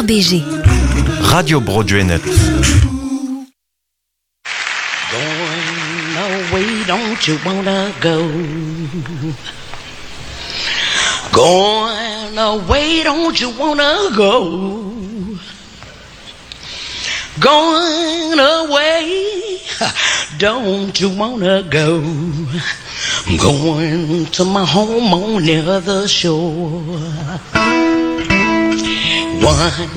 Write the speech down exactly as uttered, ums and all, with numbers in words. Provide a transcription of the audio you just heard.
B G. Radio Broadway Net. Going away, don't you wanna go? Going away, don't you wanna go? Going away, don't you wanna go? I'm going to my home on near the shore. One